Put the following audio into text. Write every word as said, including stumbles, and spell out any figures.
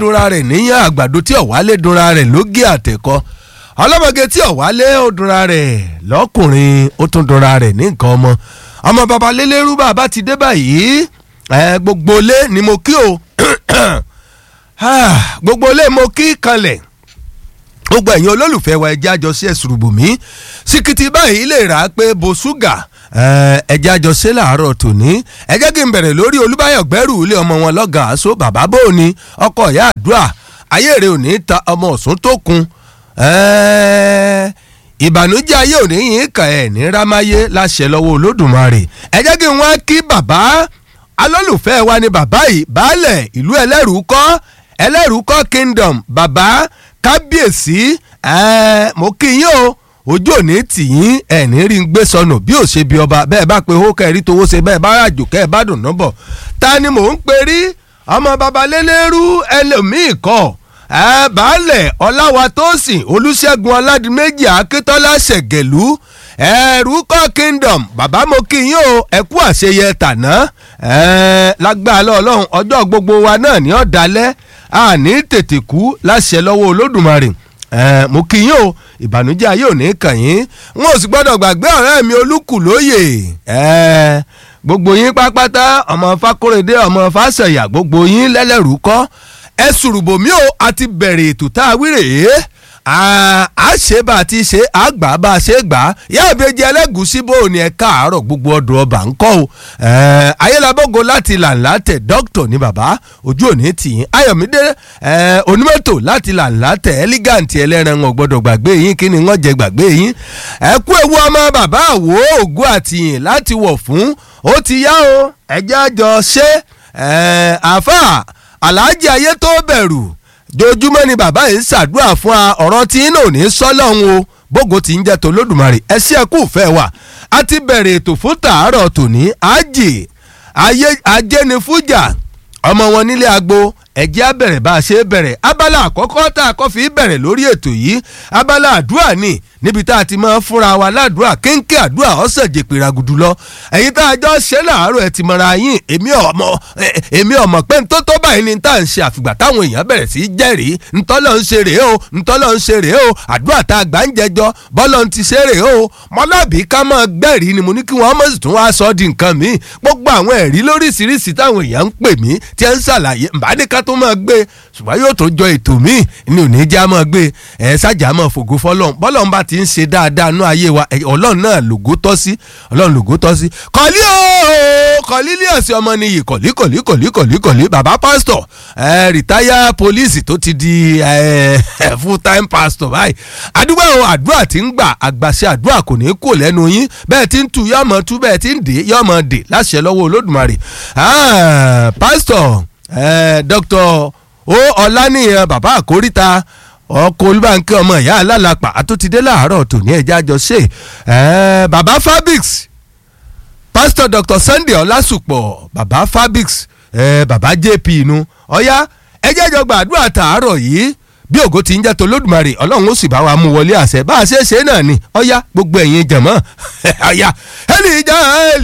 dunra rẹ̀ níyàn àgbàdo tí ọ̀wálé dunra rẹ̀ lógé àtẹ̀kọ́ ọlọ́mọge tí ọ̀wálé ó dunra rẹ̀ lọ́kùnrin ó tún dunra rẹ̀ ní nǹkan ọmọ ọmọ baba lélẹ́rú bàbá ti dé báyìí ẹ gbogbo ilé ni mo kí o gbogbo ilé mo kí kanlẹ̀ gbogbo ẹ̀yin olólùfẹ́ wa ẹjẹ́ àjọṣe ẹ̀sùrùbùmí síkìtì báyìí lè rà á pé bo ṣúgà ẹjẹ́ àjọṣe làárọ̀ tòní ẹ jẹ́ kí n bẹ̀rẹ̀ lórí olúbáyọ̀ gbẹ́rù ilé ọmọ wọn lọ́gàn àṣọ bàbá bóòní ọkọ ìyá àdúrà ayé rẹ̀ ò ní ta ọmọ ọ̀sùn tó kun ìbànújẹ́ ayé ò ní yín kàn ẹ̀ ní rámáyé láṣẹ lọ́wọ́ olódùmarè ẹ jẹ́ kí n wá kí bàbá alólùfẹ́ wa ni bàbá yìí baálẹ̀ ìlú ẹlẹ́rùúkọ́ ẹlẹ́rùúkọ́ kingdom bàbá kábíyèsí ẹ mo kí yín o ojú òní tì yín ẹ ní rí ń gbé sọnù bí ò ṣe bí ọba bẹ́ẹ̀ bá pe owó kẹrí towó ṣe bẹ́ẹ̀ bá ràjò kẹ́ ẹ bá dùn náà bọ̀ ta ni mò ń pe rí ọmọ babalélérú ẹlòmíì kọ́ ẹ baálẹ̀ ọláwatósìn olùṣègùn ọládìméjì akíntọ́lá ṣẹ̀gẹ̀lú ẹ̀rúkọ́ kingdom bàbá mo kí yín o ẹ kú àṣeyẹ tàná ẹ lágbára ọlọ́run ọjọ́ gbogbo wa náà ní ọ̀dálẹ́ àní tètè kú láṣẹ lọ́wọ́ olódùmarè ẹ mo kí yín o ìbànújẹ́ ayé ò ní kàn yín wọn ò sì gbọ́dọ̀ gbàgbé ọ̀rẹ́ mi olúkúlóyè ẹ gbogbo yín pápátá ọmọ fákóredé ọmọ fásẹ̀yà gbogbo yín lẹ́lẹ́rúkọ́ ẹ sùrùbòmí o àti bẹ̀rẹ̀ ètò tá a wíre é a ṣe bá a ti ṣe àgbà bá a ṣe gbà yá ìbejì ẹlẹ́gùsí bò ní ẹ káàárọ̀ gbogbo ọdún ọba ńkọ́ o ayélujábógo láti làǹlà tẹ̀ dókítà ní bàbá ojú òní tìyín ayọ̀mídé onímọ́tò láti làǹlà tẹ̀ ẹ́lígàǹtì ẹlẹ́ran wọn gbọ́dọ̀ gbàgbé yín kí ni wọ́n jẹ gbàgbé yín ẹ kú ewu ọmọ bàbá àwo ògùn àtìyìn láti wọ̀ fún ó ti yá o ẹjẹ́ àjọ ṣe àáfà aláàjì ayé tó bẹ̀rù dojúmọ́ ni bàbá yìí ń ṣàdúrà fún a ọ̀rọ̀ tí iná ò ní sọ́lọ́hún o bógo tí ń jẹ́ tó lódùmarè ẹ sí ẹkú fẹ́ wà á ti bẹ̀rẹ̀ ètò fún tàárọ̀ tòní àjè ajẹ́nifújà ọmọ wọn nílé agbo ẹ̀jẹ̀ á bẹ̀rẹ̀ bá a ṣe bẹ̀rẹ̀ abala àkọ́kọ́ tá a kọ́ fi bẹ̀rẹ̀ lórí ètò yìí abala àdúrà ni níbi tá a ti máa fúnra wa ládùúrà kéńké àdúrà ọ̀sẹ̀ jèpè ragudu lọ ẹ̀yin tá a jọ ṣe láàárọ̀ ẹ̀ ti mọ̀ra yín èmi ọmọ èmi ọmọ pé n tó tó báyìí ni tá à ń ṣe àfìgbà táwọn èèyàn bẹ̀rẹ̀ sí í jẹ́rìí ntọ́lọ́ ń ṣe rèé o ntọ́lọ́ ń ṣe rèé o àdúrà tá a gbà ń jẹjọ bọ́lọ́ ń ti ṣe rèé o mọ́lábì ká máa gbẹ̀rí ni mo ní kí wọ́n mọ̀ sí tún wá sọ di nǹkan mi gbogbo àwọn ẹ̀rí lóríṣiríṣi táwọn èèyàn ń pè mí tí ẹ ń ṣàlàyé mbàdíkà tó máa gbé ṣùgbọ́n yóò tó jọ ètò mi ní òní já máa gbé ẹ̀ ṣáàjà máa fògo fọlọ́n bọ́lọ́n bá ti ń ṣe dáadáa nú ayé wa ọlọ́run náà lògó tọ́ sí ọlọ́run lògó tọ́ sí kọ́lí o kọ́lí ní ọ̀sẹ̀ ọmọ nìyí kọ́lí kọ́lí kọ́lí kọ́lí kọ́lí bàbá pásítọ̀ ẹ̀ rìtáyà pólíìsì tó ti di ẹ̀ full time pastor báyìí àdúgbò àwọn àdúrà tí ń gbà àgbàṣe àdúrà kò ní kò lẹ́nu yín bẹ́ẹ̀ tí ń tu yọ́mọ tú bẹ́ẹ̀ tí ń dè yọ́mọ dè láṣẹ lọ́wọ́ olódùmarè pásítọ̀ dr o ọlánìyàn bàbá àkóríta ọkọ olúbànkẹ́ ọmọ ìyá alálàpà àtúntìdé láàárọ̀ tòní ẹ̀já jọ ṣe bàbá fabrics pastor dr sunday ọlásùpọ̀ bàbá fabrics bàbá jp inú ọ̀yá ẹjẹ́ jọ gbàdúrà tààrọ̀ yìí bí ògo ti ń jẹ́ tolódùmarè ọlọ́run ó sì bá wa mú wọlé àṣẹ bá a ṣe é ṣe náà ni ọ̀yá gbogbo ẹ̀yin jẹ̀mọ́ ọ̀yá ẹni ìjà ẹ̀